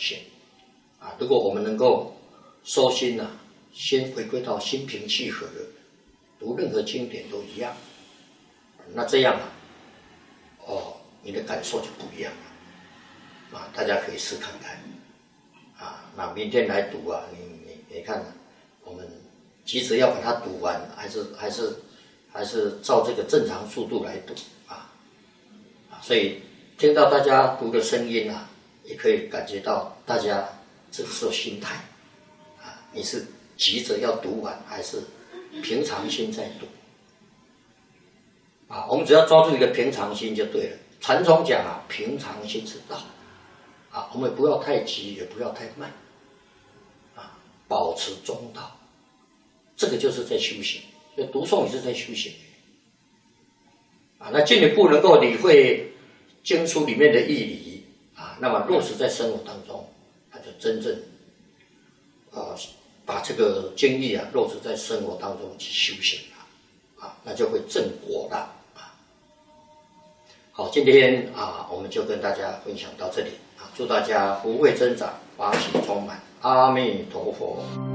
现。啊，如果我们能够收心啊，先回归到心平气和的，读任何经典都一样，那这样啊，你的感受就不一样了。啊，大家可以试看看。啊，那明天来读啊，你看，我们急着要把它读完，还是照这个正常速度来读啊。所以听到大家读的声音啊，也可以感觉到大家这个时候心态啊，你是急着要读完，还是平常心在读？啊，我们只要抓住一个平常心就对了。禅宗讲啊，平常心是道。啊，我们不要太急，也不要太慢，啊，保持中道，这个就是在修行。所以读诵也是在修行。啊，那进一步能够理会经书里面的义理啊，那么落实在生活当中，那就真正把这个经义啊落实在生活当中去修行了，啊，那就会正果了。啊，好，今天啊我们就跟大家分享到这里。祝大家福慧增长，法喜充满，阿弥陀佛。